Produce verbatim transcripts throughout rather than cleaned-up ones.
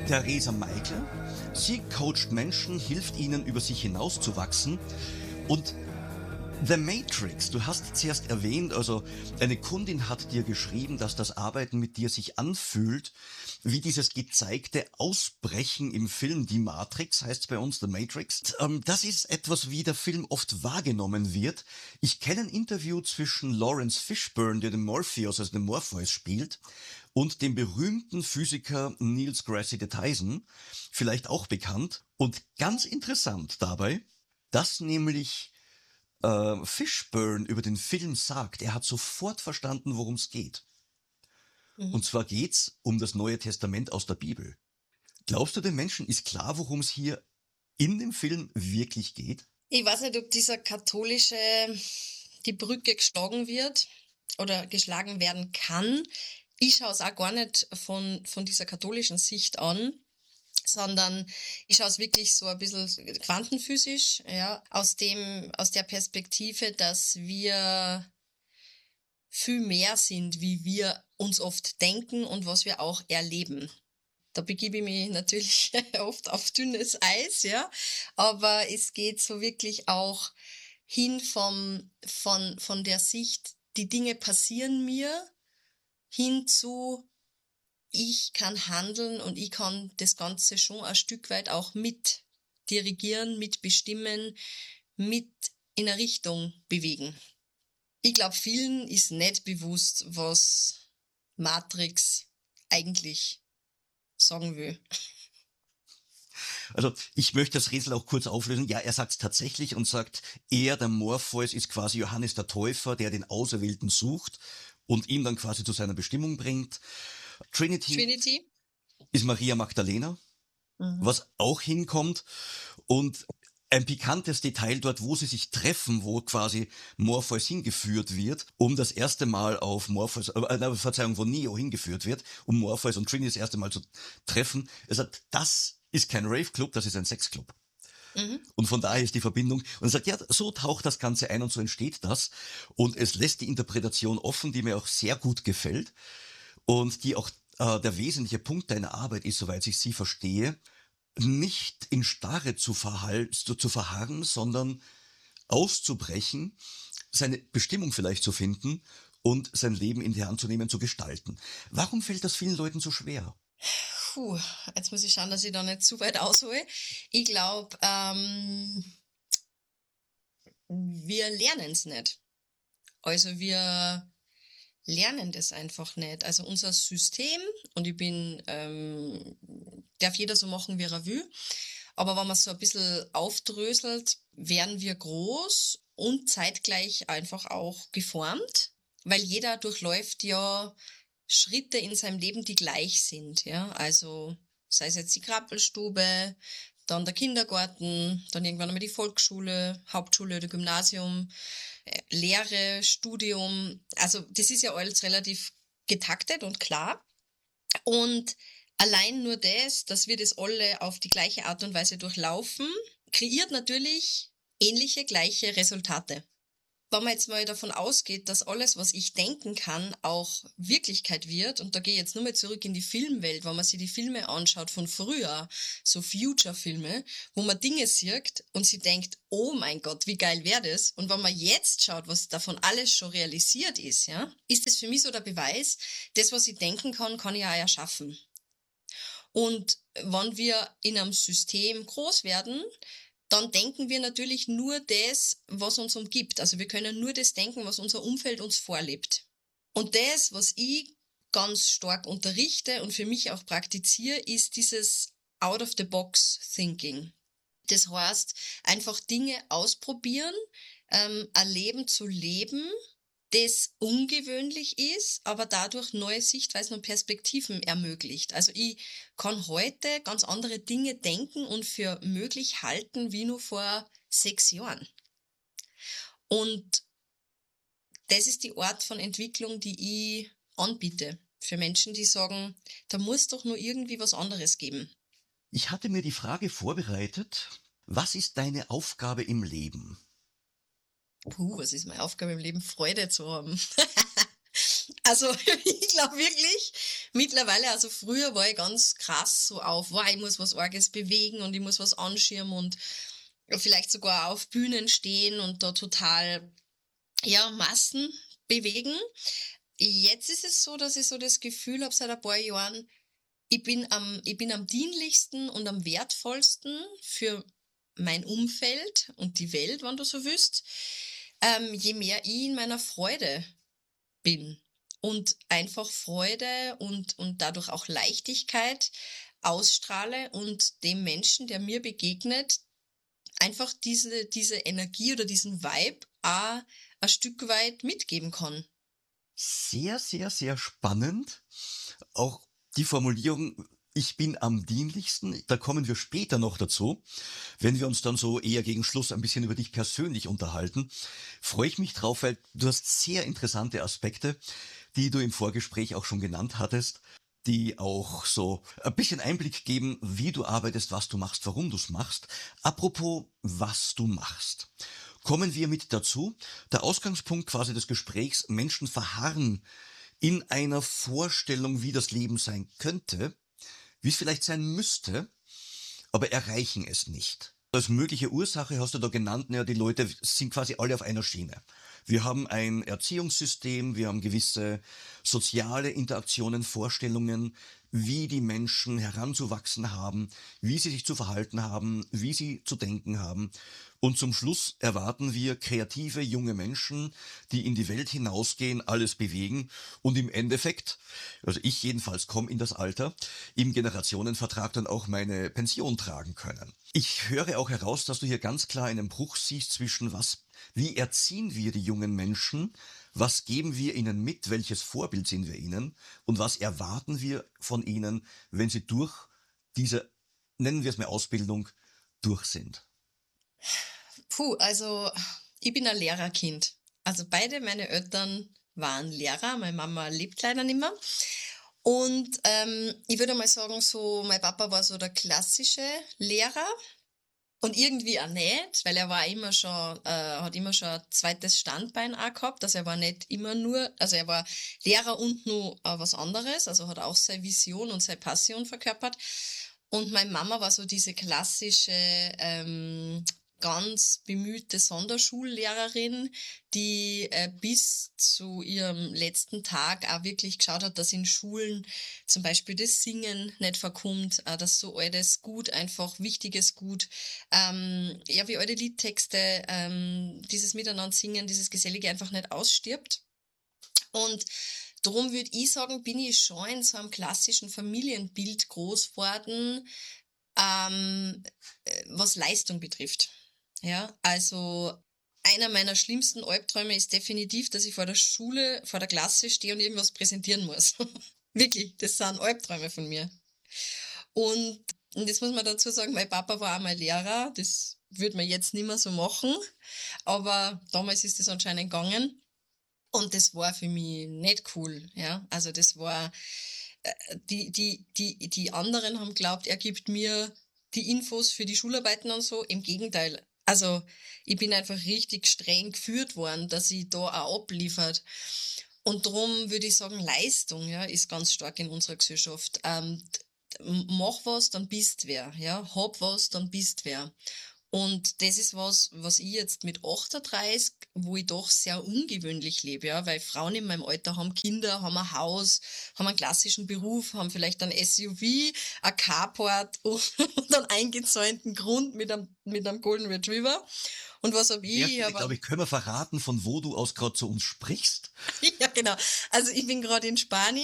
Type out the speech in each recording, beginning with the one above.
Theresa Michael. Sie coacht Menschen, hilft ihnen, über sich hinauszuwachsen. Und The Matrix, du hast zuerst erwähnt, also eine Kundin hat dir geschrieben, dass das Arbeiten mit dir sich anfühlt, wie dieses gezeigte Ausbrechen im Film Die Matrix, heißt es bei uns The Matrix. Ähm, das ist etwas, wie der Film oft wahrgenommen wird. Ich kenne ein Interview zwischen Lawrence Fishburne, der den Morpheus, also den Morpheus spielt, und dem berühmten Physiker Neil deGrasse Tyson, vielleicht auch bekannt. Und ganz interessant dabei, dass nämlich äh, Fishburne über den Film sagt, er hat sofort verstanden, worum es geht. Mhm. Und zwar geht's um das Neue Testament aus der Bibel. Glaubst du, den Menschen ist klar, worum es hier in dem Film wirklich geht? Ich weiß nicht, ob dieser katholische, die Brücke geschlagen wird oder geschlagen werden kann. Ich schaue es auch gar nicht von, von dieser katholischen Sicht an, sondern ich schaue es wirklich so ein bisschen quantenphysisch, ja, aus dem, aus der Perspektive, dass wir viel mehr sind, wie wir uns oft denken und was wir auch erleben. Da begebe ich mich natürlich oft auf dünnes Eis, ja, aber es geht so wirklich auch hin vom, von, von der Sicht, die Dinge passieren mir, hin zu ich kann handeln und ich kann das Ganze schon ein Stück weit auch mit dirigieren, mitbestimmen, mit in eine Richtung bewegen. Ich glaube, vielen ist nicht bewusst, was Matrix eigentlich sagen will. Also ich möchte das Rätsel auch kurz auflösen. Ja, er sagt es tatsächlich und sagt, er, der Morpheus, ist quasi Johannes der Täufer, der den Auserwählten sucht und ihn dann quasi zu seiner Bestimmung bringt. Trinity, Trinity? ist Maria Magdalena, Mhm. was auch hinkommt. Und ein pikantes Detail dort, wo sie sich treffen, wo quasi Morpheus hingeführt wird, um das erste Mal auf Morpheus, äh, Verzeihung, wo Neo hingeführt wird, um Morpheus und Trinity das erste Mal zu treffen. Er sagt, das ist kein Rave-Club, das ist ein Sex-Club. Mhm. Und von daher ist die Verbindung. Und er sagt, ja, so taucht das Ganze ein und so entsteht das. Und es lässt die Interpretation offen, die mir auch sehr gut gefällt. Und die auch äh, der wesentliche Punkt deiner Arbeit ist, soweit ich sie verstehe, nicht in Starre zu, verhal- zu, zu verharren, sondern auszubrechen, seine Bestimmung vielleicht zu finden und sein Leben in die Hand zu nehmen, zu gestalten. Warum fällt das vielen Leuten so schwer? Puh, jetzt muss ich schauen, dass ich da nicht zu weit aushole. Ich glaube, ähm, wir lernen es nicht. Also wir lernen das einfach nicht. Also unser System, und ich bin, ähm, darf jeder so machen, wie er will, aber wenn man es so ein bisschen aufdröselt, werden wir groß und zeitgleich einfach auch geformt, weil jeder durchläuft ja Schritte in seinem Leben, die gleich sind, ja, also sei es jetzt die Krabbelstube, dann der Kindergarten, dann irgendwann einmal die Volksschule, Hauptschule oder Gymnasium, äh, Lehre, Studium, also das ist ja alles relativ getaktet und klar. Und allein nur das, dass wir das alle auf die gleiche Art und Weise durchlaufen, kreiert natürlich ähnliche, gleiche Resultate. Wenn man jetzt mal davon ausgeht, dass alles, was ich denken kann, auch Wirklichkeit wird, und da gehe ich jetzt nur mal zurück in die Filmwelt, wenn man sich die Filme anschaut von früher, so Future-Filme, wo man Dinge sieht und sie denkt, oh mein Gott, wie geil wäre das? Und wenn man jetzt schaut, was davon alles schon realisiert ist, ja, ist das für mich so der Beweis, das, was ich denken kann, kann ich auch erschaffen. Und wenn wir in einem System groß werden, dann denken wir natürlich nur das, was uns umgibt. Also wir können nur das denken, was unser Umfeld uns vorlebt. Und das, was ich ganz stark unterrichte und für mich auch praktiziere, ist dieses Out-of-the-Box-Thinking. Das heißt, einfach Dinge ausprobieren, ähm, ein Leben zu leben, das ungewöhnlich ist, aber dadurch neue Sichtweisen und Perspektiven ermöglicht. Also ich kann heute ganz andere Dinge denken und für möglich halten wie nur vor sechs Jahren. Und das ist die Art von Entwicklung, die ich anbiete für Menschen, die sagen, da muss doch nur irgendwie was anderes geben. Ich hatte mir die Frage vorbereitet, was ist deine Aufgabe im Leben? Puh, was ist meine Aufgabe im Leben? Freude zu haben. Also ich glaube wirklich, mittlerweile, also früher war ich ganz krass so auf, wow, ich muss was Arges bewegen und ich muss was anschirmen und vielleicht sogar auf Bühnen stehen und da total, ja, Massen bewegen. Jetzt ist es so, dass ich so das Gefühl habe seit ein paar Jahren, ich bin am, ich bin am dienlichsten und am wertvollsten für mein Umfeld und die Welt, wenn du so willst, ähm, je mehr ich in meiner Freude bin und einfach Freude und, und dadurch auch Leichtigkeit ausstrahle und dem Menschen, der mir begegnet, einfach diese, diese Energie oder diesen Vibe auch ein Stück weit mitgeben kann. Sehr, sehr, sehr spannend. Auch die Formulierung, ich bin am dienlichsten, da kommen wir später noch dazu. Wenn wir uns dann so eher gegen Schluss ein bisschen über dich persönlich unterhalten, freue ich mich drauf, weil du hast sehr interessante Aspekte, die du im Vorgespräch auch schon genannt hattest, die auch so ein bisschen Einblick geben, wie du arbeitest, was du machst, warum du es machst. Apropos, was du machst. Kommen wir mit dazu. Der Ausgangspunkt quasi des Gesprächs, Menschen verharren in einer Vorstellung, wie das Leben sein könnte, wie es vielleicht sein müsste, aber erreichen es nicht. Als mögliche Ursache hast du da genannt, naja, die Leute sind quasi alle auf einer Schiene. Wir haben ein Erziehungssystem, wir haben gewisse soziale Interaktionen, Vorstellungen, wie die Menschen heranzuwachsen haben, wie sie sich zu verhalten haben, wie sie zu denken haben. Und zum Schluss erwarten wir kreative junge Menschen, die in die Welt hinausgehen, alles bewegen und im Endeffekt, also ich jedenfalls komme in das Alter, im Generationenvertrag dann auch meine Pension tragen können. Ich höre auch heraus, dass du hier ganz klar einen Bruch siehst zwischen was, wie erziehen wir die jungen Menschen, was geben wir ihnen mit, welches Vorbild sind wir ihnen und was erwarten wir von ihnen, wenn sie durch diese, nennen wir es mal Ausbildung, durch sind. Puh, also ich bin ein Lehrerkind. Also beide meine Eltern waren Lehrer, meine Mama lebt leider nicht mehr. Und ähm, ich würde mal sagen, so mein Papa war so der klassische Lehrer und irgendwie auch nicht, weil er war immer schon, äh, hat immer schon ein zweites Standbein auch gehabt. Also er war nicht immer nur, also er war Lehrer und nur äh, was anderes, also hat auch seine Vision und seine Passion verkörpert. Und meine Mama war so diese klassische, ähm, ganz bemühte Sonderschullehrerin, die äh, bis zu ihrem letzten Tag auch wirklich geschaut hat, dass in Schulen zum Beispiel das Singen nicht verkommt, äh, dass so altes Gut, einfach wichtiges Gut, ähm, ja, wie alte Liedtexte, ähm, dieses Miteinander singen, dieses Gesellige einfach nicht ausstirbt. Und darum würde ich sagen, bin ich schon in so einem klassischen Familienbild groß geworden, ähm, was Leistung betrifft. Ja, also einer meiner schlimmsten Albträume ist definitiv, dass ich vor der Schule, vor der Klasse stehe und irgendwas präsentieren muss. Wirklich, das sind Albträume von mir. Und, und jetzt muss man dazu sagen, mein Papa war einmal Lehrer, das würde man jetzt nicht mehr so machen, aber damals ist das anscheinend gegangen. Und das war für mich nicht cool, ja. Also das war, äh, die, die, die, die anderen haben geglaubt, er gibt mir die Infos für die Schularbeiten und so. Im Gegenteil. Also ich bin einfach richtig streng geführt worden, dass ich da auch abliefert. Und darum würde ich sagen, Leistung, ja, ist ganz stark in unserer Gesellschaft. Ähm, mach was, dann bist wer, ja. Hab was, dann bist wer. Und das ist was, was ich jetzt mit achtunddreißig, wo ich doch sehr ungewöhnlich lebe, ja, weil Frauen in meinem Alter haben Kinder, haben ein Haus, haben einen klassischen Beruf, haben vielleicht ein S U V, ein Carport und einen eingezäunten Grund mit einem, mit einem Golden Retriever. Und was hab ich? Ja, ich ich glaube, ich können wir verraten, von wo du aus gerade zu uns sprichst. Ja, genau. Also ich bin gerade in Spanien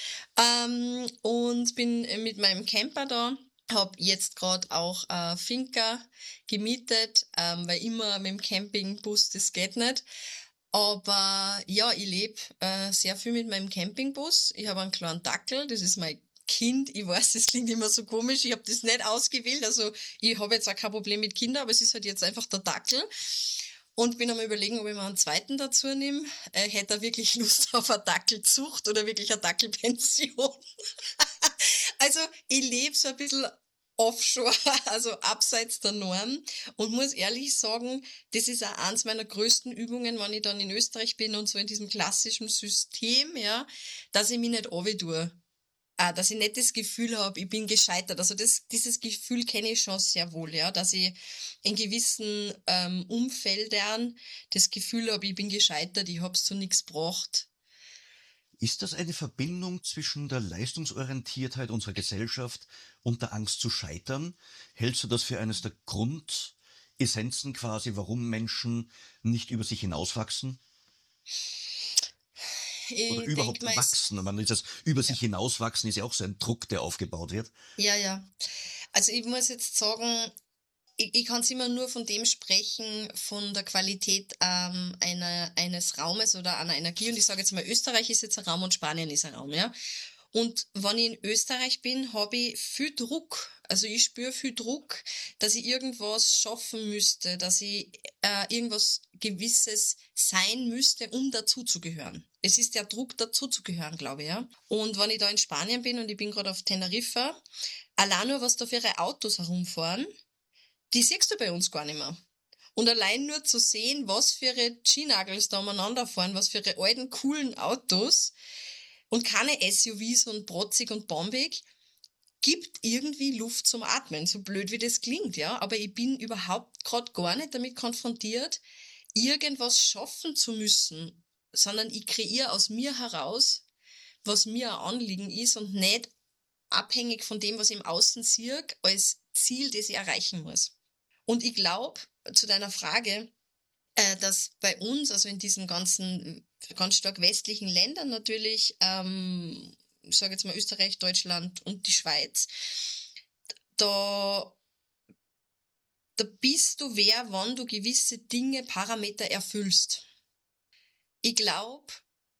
ähm, und bin mit meinem Camper da. Habe jetzt gerade auch eine Finca gemietet, ähm, weil immer mit dem Campingbus, das geht nicht. Aber ja, ich lebe äh, sehr viel mit meinem Campingbus. Ich habe einen kleinen Dackel, das ist mein Kind. Ich weiß, das klingt immer so komisch, ich habe das nicht ausgewählt. Also ich habe jetzt auch kein Problem mit Kindern, aber es ist halt jetzt einfach der Dackel. Und bin am Überlegen, ob ich mal einen zweiten dazu nehme. Äh, hätte er wirklich Lust auf eine Dackelzucht oder wirklich eine Dackelpension? Also ich lebe so ein bisschen offshore, also abseits der Norm und muss ehrlich sagen, das ist auch eins meiner größten Übungen, wenn ich dann in Österreich bin und so in diesem klassischen System, ja, dass ich mich nicht runtertue. Ah, dass ich nicht das Gefühl habe, ich bin gescheitert. Also das, dieses Gefühl kenne ich schon sehr wohl, ja, dass ich in gewissen ähm, Umfeldern das Gefühl habe, ich bin gescheitert, ich habe es zu nichts gebracht. Ist das eine Verbindung zwischen der Leistungsorientiertheit unserer Gesellschaft und der Angst zu scheitern? Hältst du das für eines der Grundessenzen quasi, warum Menschen nicht über sich hinauswachsen? Oder Ich überhaupt denke mal, es, wachsen? Man ist das über ja, sich hinauswachsen ist ja auch so ein Druck, der aufgebaut wird. ja, ja. Also ich muss jetzt sagen, ich, ich kann immer nur von dem sprechen, von der Qualität ähm, einer, eines Raumes oder einer Energie. Und ich sage jetzt mal, Österreich ist jetzt ein Raum und Spanien ist ein Raum, ja. Und wenn ich in Österreich bin, habe ich viel Druck. Also ich spüre viel Druck, dass ich irgendwas schaffen müsste, dass ich äh, irgendwas Gewisses sein müsste, um dazuzugehören. Es ist der Druck, dazuzugehören, glaube ich, ja. Und wenn ich da in Spanien bin und ich bin gerade auf Teneriffa, allein nur, was da für ihre Autos herumfahren, die siehst du bei uns gar nicht mehr. Und allein nur zu sehen, was für ihre G-Nagels da umeinander fahren, was für ihre alten, coolen Autos und keine S U Vs und protzig und bombig, gibt irgendwie Luft zum Atmen, so blöd wie das klingt, ja. Aber ich bin überhaupt gerade gar nicht damit konfrontiert, irgendwas schaffen zu müssen, sondern ich kreiere aus mir heraus, was mir ein Anliegen ist und nicht abhängig von dem, was ich im Außen sehe, als Ziel, das ich erreichen muss. Und ich glaube, zu deiner Frage, äh, dass bei uns, also in diesen ganzen ganz stark westlichen Ländern natürlich, ähm, ich sage jetzt mal Österreich, Deutschland und die Schweiz, da, da bist du wer, wann du gewisse Dinge, Parameter erfüllst. Ich glaube,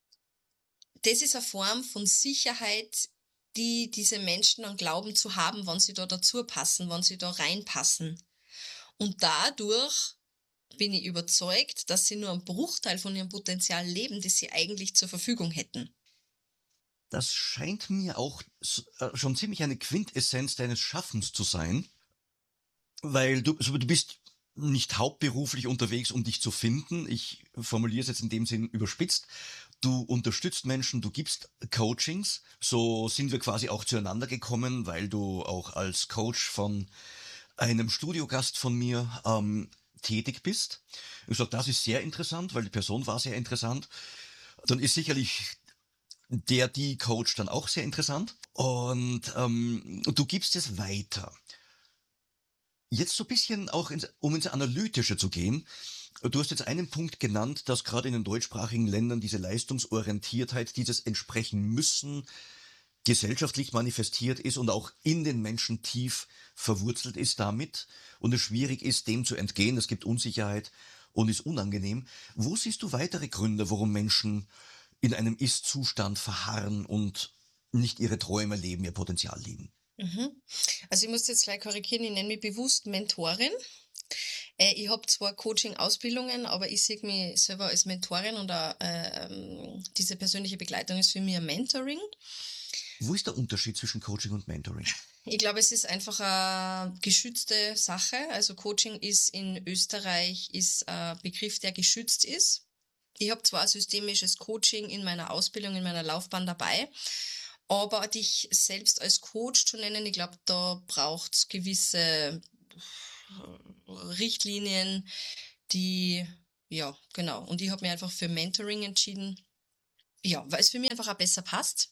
das ist eine Form von Sicherheit, die diese Menschen dann glauben zu haben, wenn sie da dazu passen, wenn sie da reinpassen. Und dadurch bin ich überzeugt, dass sie nur einen Bruchteil von ihrem Potenzial leben, das sie eigentlich zur Verfügung hätten. Das scheint mir auch s- äh, schon ziemlich eine Quintessenz deines Schaffens zu sein, weil du, also du bist nicht hauptberuflich unterwegs, um dich zu finden. Ich formuliere es jetzt in dem Sinn überspitzt. Du unterstützt Menschen, du gibst Coachings. So sind wir quasi auch zueinander gekommen, weil du auch als Coach von einem Studiogast von mir ähm, tätig bist. Ich sage, das ist sehr interessant, weil die Person war sehr interessant. Dann ist sicherlich der, die Coach dann auch sehr interessant. Und ähm, du gibst es weiter. Jetzt so ein bisschen auch, ins, um ins Analytische zu gehen. Du hast jetzt einen Punkt genannt, dass gerade in den deutschsprachigen Ländern diese Leistungsorientiertheit, dieses Entsprechen müssen, gesellschaftlich manifestiert ist und auch in den Menschen tief verwurzelt ist damit und es schwierig ist, dem zu entgehen. Es gibt Unsicherheit und ist unangenehm. Wo siehst du weitere Gründe, warum Menschen in einem Ist-Zustand verharren und nicht ihre Träume leben, ihr Potenzial leben? Mhm. Also ich muss jetzt gleich korrigieren, ich nenne mich bewusst Mentorin. Äh, ich habe zwar Coaching-Ausbildungen, aber ich sehe mich selber als Mentorin und auch, äh, ähm, diese persönliche Begleitung ist für mich ein Mentoring. Wo ist der Unterschied zwischen Coaching und Mentoring? Ich glaube, es ist einfach eine geschützte Sache. Also Coaching ist in Österreich ist ein Begriff, der geschützt ist. Ich habe zwar systemisches Coaching in meiner Ausbildung, in meiner Laufbahn dabei, aber dich selbst als Coach zu nennen, ich glaube, da braucht es gewisse Richtlinien, die, ja, genau. Und ich habe mich einfach für Mentoring entschieden, ja, weil es für mich einfach auch besser passt.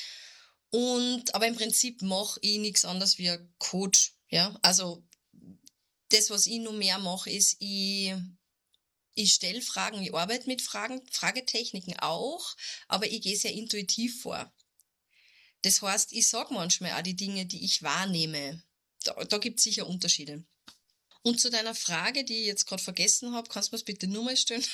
Und, aber im Prinzip mache ich nichts anderes wie ein Coach, ja. Also, das, was ich noch mehr mache, ist, ich, ich stelle Fragen, ich arbeite mit Fragen, Fragetechniken auch, aber ich gehe sehr intuitiv vor. Das heißt, ich sage manchmal auch die Dinge, die ich wahrnehme. Da, da gibt es sicher Unterschiede. Und zu deiner Frage, die ich jetzt gerade vergessen habe, kannst du mir das bitte nur mal stellen?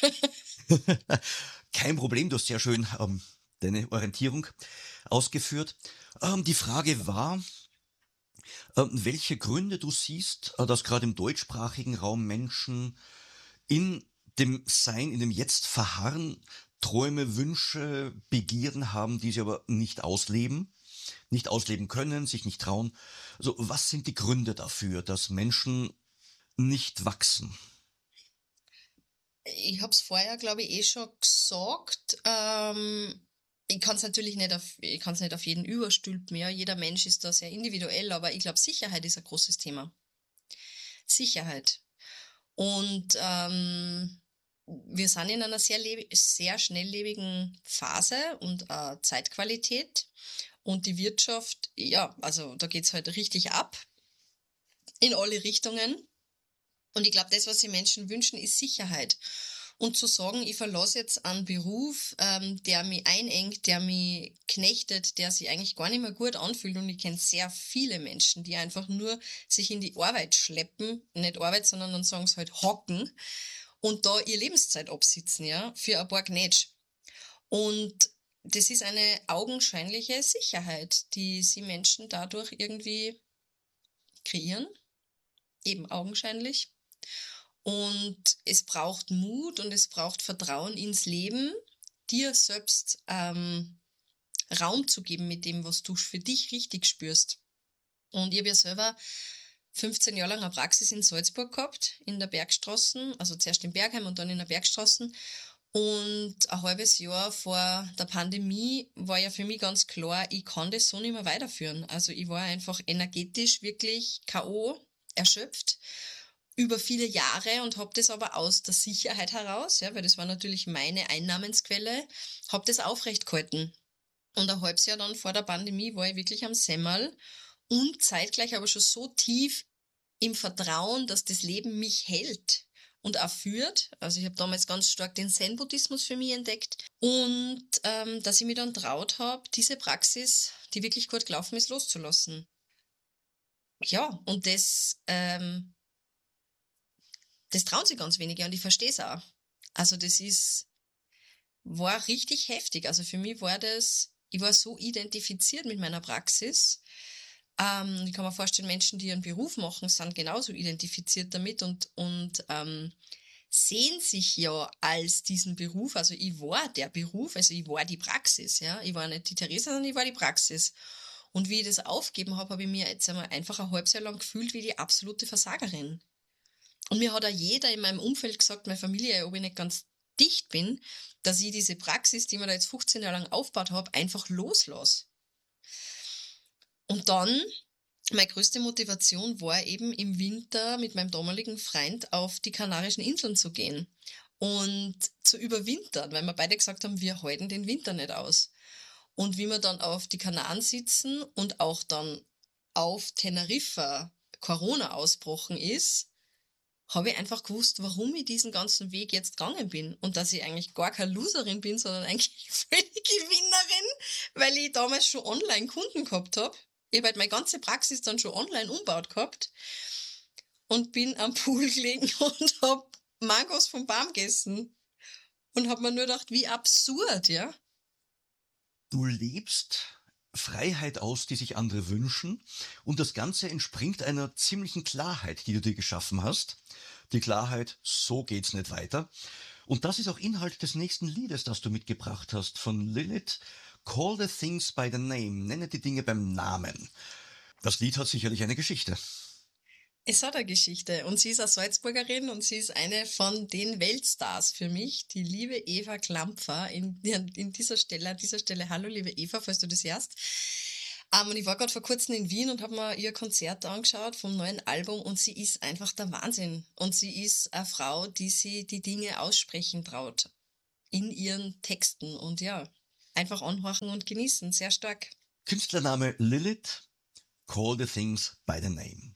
Kein Problem, du hast sehr schön ähm, deine Orientierung ausgeführt. Ähm, die Frage war, ähm, welche Gründe du siehst, äh, dass gerade im deutschsprachigen Raum Menschen in dem Sein, in dem Jetzt verharren, Träume, Wünsche, Begierden haben, die sie aber nicht ausleben. nicht ausleben können, sich nicht trauen. Also was sind die Gründe dafür, dass Menschen nicht wachsen? Ich habe es vorher, glaube ich, eh schon gesagt. Ähm, ich kann es natürlich nicht auf, ich kann es nicht auf jeden überstülpen. Ja. Jeder Mensch ist da sehr individuell, aber ich glaube, Sicherheit ist ein großes Thema. Sicherheit. Und ähm, wir sind in einer sehr, leb- sehr schnelllebigen Phase und äh, Zeitqualität. Und die Wirtschaft, ja, also da geht's halt richtig ab in alle Richtungen. Und ich glaube, das, was die Menschen wünschen, ist Sicherheit. Und zu sagen, ich verlasse jetzt einen Beruf, ähm, der mich einengt, der mich knechtet, der sich eigentlich gar nicht mehr gut anfühlt. Und ich kenne sehr viele Menschen, die einfach nur sich in die Arbeit schleppen, nicht Arbeit, sondern dann sagen sie halt hocken und da ihre Lebenszeit absitzen, ja, für ein paar Gnätsch. Und das ist eine augenscheinliche Sicherheit, die sie Menschen dadurch irgendwie kreieren, eben augenscheinlich. Und es braucht Mut und es braucht Vertrauen ins Leben, dir selbst ähm, Raum zu geben mit dem, was du für dich richtig spürst. Und ich habe ja selber fünfzehn Jahre lang eine Praxis in Salzburg gehabt, in der Bergstraßen, also zuerst in Bergheim und dann in der Bergstraßen. Und ein halbes Jahr vor der Pandemie war ja für mich ganz klar, ich kann das so nicht mehr weiterführen. Also ich war einfach energetisch wirklich K O, erschöpft über viele Jahre und habe das aber aus der Sicherheit heraus, ja, weil das war natürlich meine Einnahmensquelle, habe das aufrecht gehalten. Und ein halbes Jahr dann vor der Pandemie war ich wirklich am Semmel und zeitgleich aber schon so tief im Vertrauen, dass das Leben mich hält und auch führt. Also ich habe damals ganz stark den Zen-Buddhismus für mich entdeckt und ähm, dass ich mich dann traut habe, diese Praxis, die wirklich gut gelaufen ist, loszulassen. Ja, und das, ähm, das trauen sich ganz wenige und ich verstehe es auch. Also das ist, war richtig heftig. Also für mich war das, ich war so identifiziert mit meiner Praxis. Ähm, ich kann mir vorstellen, Menschen, die ihren Beruf machen, sind genauso identifiziert damit und, und ähm, sehen sich ja als diesen Beruf. Also ich war der Beruf, also ich war die Praxis. Ja, ich war nicht die Theresa, sondern ich war die Praxis. Und wie ich das aufgeben habe, habe ich mir jetzt einmal einfach ein halbes Jahr lang gefühlt wie die absolute Versagerin. Und mir hat auch jeder in meinem Umfeld gesagt, meine Familie, ob ich nicht ganz dicht bin, dass ich diese Praxis, die ich mir da jetzt fünfzehn Jahre lang aufgebaut habe, einfach loslasse. Und dann, meine größte Motivation war eben im Winter mit meinem damaligen Freund auf die Kanarischen Inseln zu gehen und zu überwintern, weil wir beide gesagt haben, wir halten den Winter nicht aus. Und wie wir dann auf die Kanaren sitzen und auch dann auf Teneriffa Corona ausbrochen ist, habe ich einfach gewusst, warum ich diesen ganzen Weg jetzt gegangen bin und dass ich eigentlich gar keine Loserin bin, sondern eigentlich voll die Gewinnerin, weil ich damals schon online Kunden gehabt habe. Ich habe halt meine ganze Praxis dann schon online umgebaut gehabt und bin am Pool gelegen und habe Mangos vom Baum gegessen und habe mir nur gedacht, wie absurd, ja. Du lebst Freiheit aus, die sich andere wünschen, und das Ganze entspringt einer ziemlichen Klarheit, die du dir geschaffen hast. Die Klarheit, so geht's nicht weiter. Und das ist auch Inhalt des nächsten Liedes, das du mitgebracht hast, von Lilith. Call the things by the name, nenne die Dinge beim Namen. Das Lied hat sicherlich eine Geschichte. Es hat eine Geschichte und sie ist eine Salzburgerin und sie ist eine von den Weltstars für mich, die liebe Eva Klampfer. In, in dieser Stelle, an dieser Stelle, hallo liebe Eva, falls du das hörst. Um, und ich war gerade vor kurzem in Wien und habe mir ihr Konzert angeschaut vom neuen Album und sie ist einfach der Wahnsinn. Und sie ist eine Frau, die sie die Dinge aussprechen traut in ihren Texten und ja, einfach anhorchen und genießen, sehr stark. Künstlername Lilith, Call the things by the name.